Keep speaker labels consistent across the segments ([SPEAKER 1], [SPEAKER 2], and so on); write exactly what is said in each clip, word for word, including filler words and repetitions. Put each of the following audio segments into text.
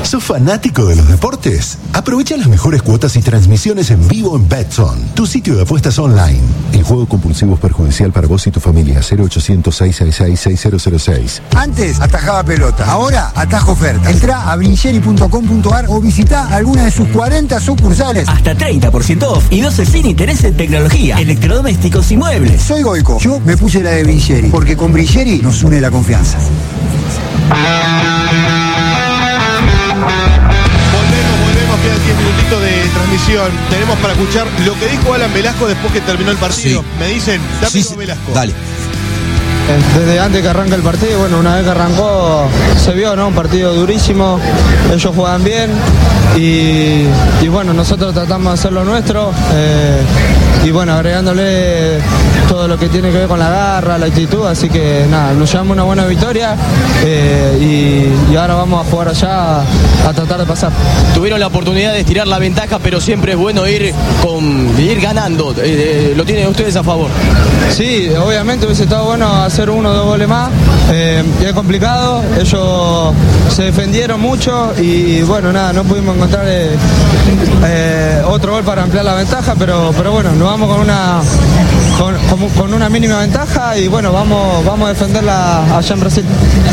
[SPEAKER 1] ¿Sos fanático de los deportes? Aprovecha las mejores cuotas y transmisiones en vivo en Betson, tu sitio de apuestas online. El juego compulsivo es perjudicial para vos y tu familia. cero ochocientos, seiscientos sesenta y seis, seis cero cero seis.
[SPEAKER 2] Antes atajaba pelota, ahora atajo oferta. Entrá a brincheri punto com punto ar o visitá alguna de sus cuarenta sucursales.
[SPEAKER 3] Hasta treinta por ciento off y doce sin interés en tecnología, electrodomésticos y muebles.
[SPEAKER 2] Soy Goico. Yo me puse la de Brincheri, porque con Brincheri nos une la confianza.
[SPEAKER 4] Quedan diez minutitos de transmisión. Tenemos para escuchar lo que dijo Alan Velasco después que terminó el partido.
[SPEAKER 5] Sí.
[SPEAKER 4] Me dicen, dame
[SPEAKER 5] sí,
[SPEAKER 4] sí. Velasco.
[SPEAKER 5] Dale.
[SPEAKER 6] Desde antes que arranque el partido, bueno, una vez que arrancó, se vio, ¿no? Un partido durísimo, ellos juegan bien y, y bueno, nosotros tratamos de hacer lo nuestro eh, y bueno, agregándole todo lo que tiene que ver con la garra, la actitud, así que nada, nos llevamos una buena victoria eh, y, y ahora vamos a jugar allá a, a tratar de pasar.
[SPEAKER 7] Tuvieron la oportunidad de estirar la ventaja, pero siempre es bueno ir, con, ir ganando, eh, lo tienen ustedes a favor.
[SPEAKER 6] Sí, obviamente hubiese estado bueno hacer uno o dos goles más, eh, y es complicado, ellos se defendieron mucho y bueno, nada, no pudimos encontrar eh, eh, otro gol para ampliar la ventaja, pero, pero bueno, nos vamos con una con, con, con una mínima ventaja y bueno, vamos, vamos a defenderla allá en Brasil.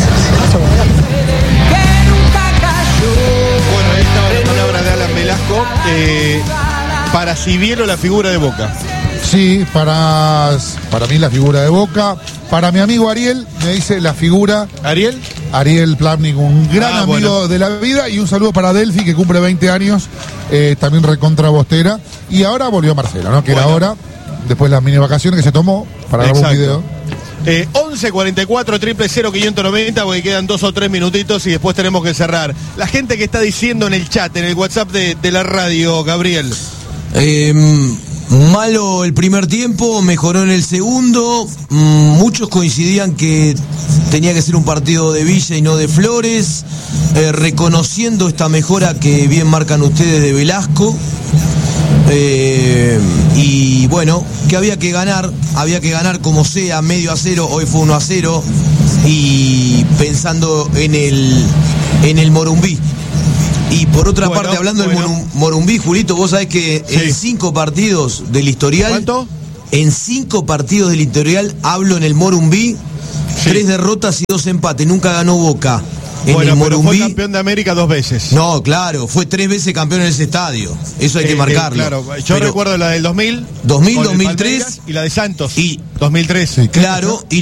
[SPEAKER 4] Bueno, ahí estaba la palabra de Alan Velasco. Eh, para Siviero, la figura de Boca.
[SPEAKER 8] Sí, para, para mí la figura de Boca. Para mi amigo Ariel, me dice la figura.
[SPEAKER 4] ¿Ariel?
[SPEAKER 8] Ariel Plavnik, un gran
[SPEAKER 4] Ah,
[SPEAKER 8] amigo
[SPEAKER 4] bueno.
[SPEAKER 8] de la vida. Y un saludo para Delphi, que cumple veinte años, eh, también recontra bostera. Y ahora volvió Marcelo, ¿no? Que
[SPEAKER 4] Bueno.
[SPEAKER 8] era ahora, después de las mini vacaciones que se tomó para grabar un video.
[SPEAKER 4] Eh, once cuarenta y cuatro, triple cero, quinientos noventa, porque quedan dos o tres minutitos y después tenemos que cerrar. La gente que está diciendo en el chat, en el WhatsApp de, de la radio, Gabriel.
[SPEAKER 5] Eh, malo el primer tiempo, mejoró en el segundo. Mm, muchos coincidían que tenía que ser un partido de Villa y no de Flores. Eh, reconociendo esta mejora que bien marcan ustedes de Velasco. Eh, y bueno, que había que ganar, había que ganar como sea, medio a cero, hoy fue uno a cero, y pensando en el en el Morumbí. Y por otra
[SPEAKER 4] Bueno,
[SPEAKER 5] parte, hablando
[SPEAKER 4] bueno.
[SPEAKER 5] del Morum- Morumbí, Julito, vos sabés que
[SPEAKER 4] Sí.
[SPEAKER 5] en cinco partidos del historial,
[SPEAKER 4] ¿Cuánto?
[SPEAKER 5] en cinco partidos del historial, hablo en el Morumbí,
[SPEAKER 4] Sí.
[SPEAKER 5] tres derrotas y dos empates, nunca ganó Boca. En
[SPEAKER 4] Bueno,
[SPEAKER 5] el
[SPEAKER 4] pero fue
[SPEAKER 5] Morumbí,
[SPEAKER 4] campeón de América dos veces.
[SPEAKER 5] no, claro, fue tres veces campeón en ese estadio. Eso hay
[SPEAKER 4] Eh,
[SPEAKER 5] que
[SPEAKER 4] eh,
[SPEAKER 5] marcarlo.
[SPEAKER 4] claro, yo
[SPEAKER 5] Pero
[SPEAKER 4] recuerdo la del dos mil.
[SPEAKER 5] dos mil,
[SPEAKER 4] con el
[SPEAKER 5] dos mil tres,
[SPEAKER 4] Palmeiras, y la de Santos.
[SPEAKER 5] y-
[SPEAKER 4] dos mil tres.
[SPEAKER 8] Sí.
[SPEAKER 5] claro, y